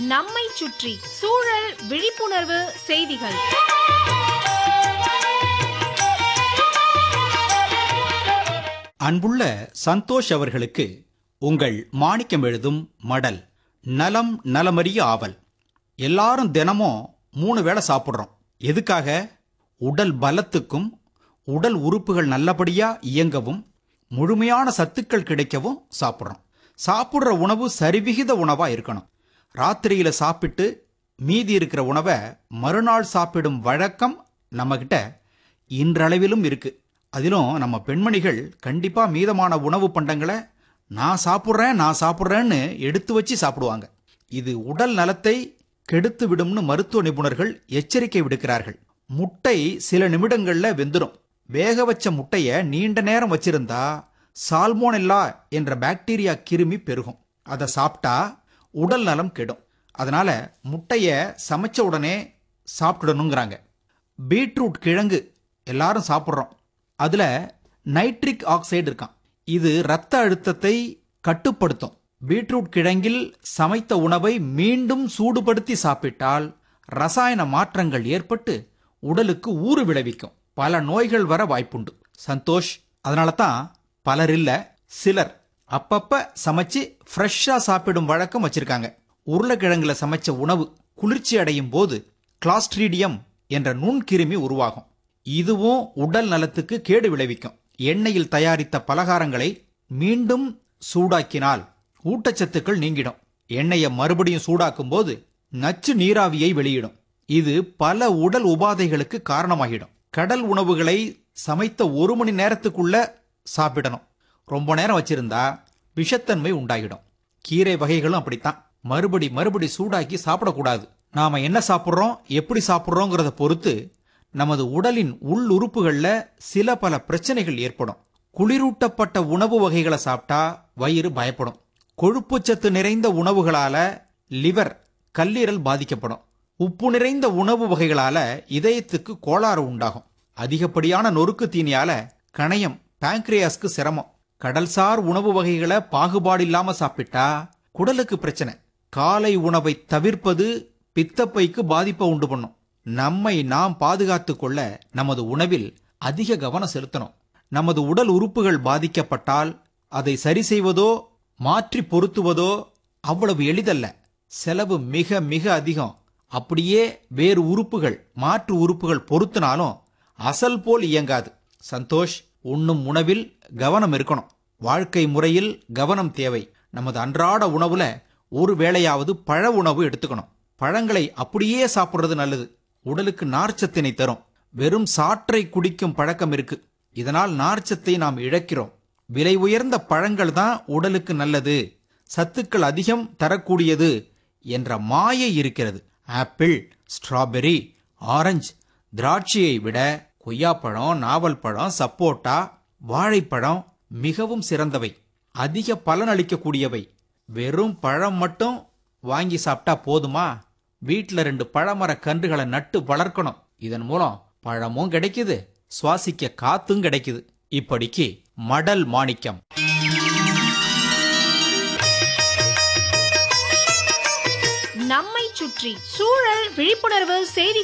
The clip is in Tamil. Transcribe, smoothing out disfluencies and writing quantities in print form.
நம்மை சுற்றி சூழல் விழிப்புணர்வு செய்திகள். அன்புள்ள சந்தோஷ் அவர்களுக்கு உங்கள் மாணிக்கம் எழுதும் மடல். நலம் நலமறிய ஆவல். எல்லாரும் தினமும் 3 வேளை சாப்பிட்றோம். எதுக்காக? உடல் பலத்துக்கும் உடல் உறுப்புகள் நல்லபடியா இயங்கவும் முழுமையான சத்துக்கள் கிடைக்கவும் சாப்பிட்றோம். சாப்பிட்ற உணவு சரிவிகித உணவா இருக்கணும். ராத்திரியில சாப்பிட்டு மீதி இருக்கிற உணவை மறுநாள் சாப்பிடும் வழக்கம் நம்மகிட்ட இன்றளவிலும் இருக்கு. அதிலும் நம்ம பெண்மணிகள் கண்டிப்பா மீதமான உணவு பண்டங்களை நான் சாப்பிட்றேன்னு எடுத்து வச்சு சாப்பிடுவாங்க. இது உடல் நலத்தை கெடுத்து விடும்னு மருத்துவ நிபுணர்கள் எச்சரிக்கை விடுக்கிறார்கள். முட்டை சில நிமிடங்கள்ல வெந்துடும். வேக வச்ச முட்டைய நீண்ட நேரம் வச்சிருந்தா சால்மோனெல்லா என்ற பாக்டீரியா கிருமி பெருகும். அதை சாப்பிட்டா உடல் நலம் கெடும். அதனால முட்டைய சமைச்ச உடனே சாப்பிடணுங்கிறாங்க. பீட்ரூட் கிழங்கு எல்லாரும் சாப்பிட்றோம். அதுல நைட்ரிக் ஆக்சைடு இருக்கான். இது இரத்த அழுத்தத்தை கட்டுப்படுத்தும். பீட்ரூட் கிழங்கில் சமைத்த உணவை மீண்டும் சூடுபடுத்தி சாப்பிட்டால் ரசாயன மாற்றங்கள் ஏற்பட்டு உடலுக்கு ஊறு விளைவிக்கும். பல நோய்கள் வர வாய்ப்புண்டு. சந்தோஷ், அதனால தான் பலர் இல்ல சிலர் அப்பப்ப சமைச்சு ஃப்ரெஷ்ஷா சாப்பிடும் வழக்கம் வச்சிருக்காங்க. உருளைக்கிழங்குல சமைச்ச உணவு குளிர்ச்சி அடையும் போது கிளாஸ்ட்ரீடியம் என்ற நுண்கிருமி உருவாகும். இதுவும் உடல் நலத்துக்கு கேடு விளைவிக்கும். எண்ணெயில் தயாரித்த பலகாரங்களை மீண்டும் சூடாக்கினால் ஊட்டச்சத்துக்கள் நீங்கிடும். எண்ணெயை மறுபடியும் சூடாக்கும் போது நச்சு நீராவியை வெளியிடும். இது பல உடல் உபாதைகளுக்கு காரணமாகிடும். கடல் உணவுகளை சமைத்த 1 மணி நேரத்துக்குள்ள சாப்பிடணும். ரொம்ப நேரம் வச்சிருந்தா விஷத்தன்மை உண்டாகிடும். கீரை வகைகளும் அப்படித்தான். மறுபடி சூடாக்கி சாப்பிடக்கூடாது. நாம என்ன சாப்பிட்றோம், எப்படி சாப்பிட்றோங்கிறத பொறுத்து நமது உடலின் உள் உறுப்புகள்ல சில பல பிரச்சனைகள் ஏற்படும். குளிரூட்டப்பட்ட உணவு வகைகளை சாப்பிட்டா வயிறு பயப்படும். கொழுப்புச்சத்து நிறைந்த உணவுகளால லிவர், கல்லீரல் பாதிக்கப்படும். உப்பு நிறைந்த உணவு வகைகளால இதயத்துக்கு கோளாறு உண்டாகும். அதிகப்படியான நொறுக்கு தீனியால கணையம், பாங்க்ரியாஸ்க்கு சிரமம். கடல்சார் உணவு வகைகளை பாகுபாடு இல்லாம சாப்பிட்டா குடலுக்கு பிரச்சனை. காலை உணவை தவிர்ப்பது பித்தப்பைக்கு பாதிப்பை உண்டு பண்ணும். நம்மை நாம் பாதுகாத்துக் கொள்ள நமது உணவில் அதிக கவனம் செலுத்தணும். நமது உடல் உறுப்புகள் பாதிக்கப்பட்டால் அதை சரி செய்வதோ மாற்றி பொருத்துவதோ அவ்வளவு எளிதல்ல. செலவு மிக மிக அதிகம். அப்படியே வேறு உறுப்புகள், மாற்று உறுப்புகள் பொருத்தினாலும் அசல் போல் இயங்காது. சந்தோஷ், உண்ணும் உணவில் கவனம் இருக்கணும். வாழ்க்கை முறையில் கவனம் தேவை. நமது அன்றாட உணவுல ஒரு வேளையாவது பழ உணவு எடுத்துக்கணும். பழங்களை அப்படியே சாப்பிடுறது நல்லது. உடலுக்கு நார்ச்சத்தினை தரும். வெறும் சாற்றை குடிக்கும் பழக்கம் இருக்கு. இதனால் நார்ச்சத்தை நாம் இழக்கிறோம். விலை உயர்ந்த பழங்கள் தான் உடலுக்கு நல்லது, சத்துக்கள் அதிகம் தரக்கூடியது என்ற மாயை இருக்கிறது. ஆப்பிள், ஸ்ட்ராபெரி, ஆரஞ்சு, திராட்சையை விட கொய்யாப்பழம், நாவல் பழம், சப்போட்டா, வாழைப்பழம் மிகவும் சிறந்தவை. அதிக பலன் அளிக்கக்கூடியவை. வெறும் பழம் மட்டும் வாங்கி சாப்பிட்டா போதுமா? வீட்டில் 2 பழமர கன்றுகளை நட்டு வளர்க்கணும். இதன் மூலம் பழமும் கிடைக்குது, சுவாசிக்க காத்தும் கிடைக்குது. இப்படிக்கு மடல் மாணிக்கம். நம்மை சுற்றி சூழல் விழிப்புணர்வு செய்தி